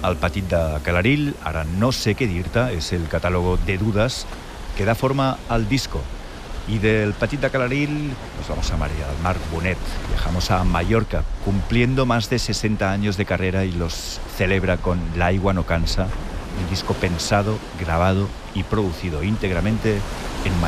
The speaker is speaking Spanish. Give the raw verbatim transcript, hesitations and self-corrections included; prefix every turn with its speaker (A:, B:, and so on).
A: al Petit de Calarill, ahora no sé qué dirte, es el catálogo de dudas que da forma al disco. Y del Petit de Calarill nos vamos a María del Mar Bonet, viajamos a Mallorca, cumpliendo más de sesenta años de carrera y los celebra con L'aigua no cansa, un disco pensado, grabado y producido íntegramente